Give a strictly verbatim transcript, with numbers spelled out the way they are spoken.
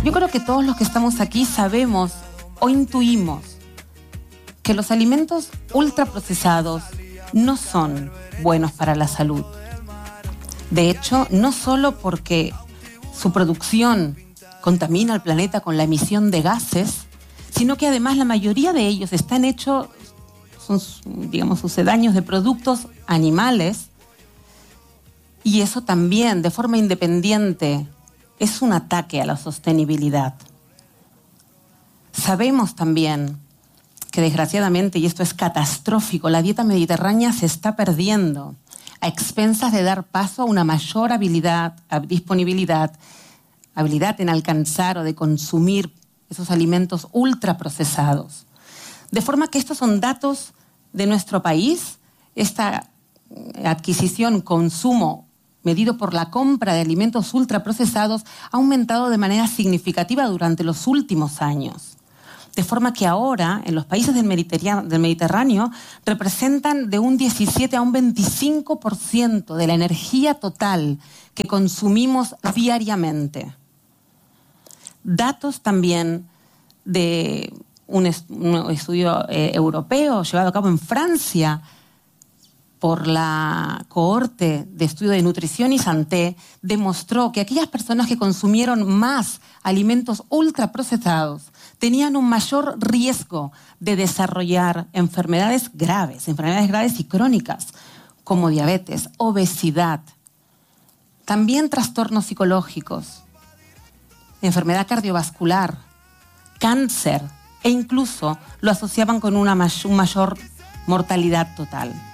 Yo creo que todos los que estamos aquí sabemos o intuimos que los alimentos ultraprocesados no son buenos para la salud. De hecho, no solo porque su producción contamina al planeta con la emisión de gases, sino que además la mayoría de ellos están hechos, son, digamos, sucedáneos de productos animales, y eso también, de forma independiente, es un ataque a la sostenibilidad. Sabemos también que desgraciadamente, y esto es catastrófico, la dieta mediterránea se está perdiendo a expensas de dar paso a una mayor habilidad, disponibilidad, habilidad en alcanzar o de consumir esos alimentos ultraprocesados. De forma que estos son datos de nuestro país. Esta adquisición, consumo, medido por la compra de alimentos ultraprocesados, ha aumentado de manera significativa durante los últimos años. De forma que ahora, en los países del Mediterráneo, del Mediterráneo representan de un diecisiete a un veinticinco por ciento de la energía total que consumimos diariamente. Datos también de un, est- un estudio eh, europeo llevado a cabo en Francia por la cohorte de estudio de nutrición y santé, demostró que aquellas personas que consumieron más alimentos ultraprocesados tenían un mayor riesgo de desarrollar enfermedades graves, enfermedades graves y crónicas, como diabetes, obesidad, también trastornos psicológicos, enfermedad cardiovascular, cáncer, e incluso lo asociaban con una may- mayor mortalidad total.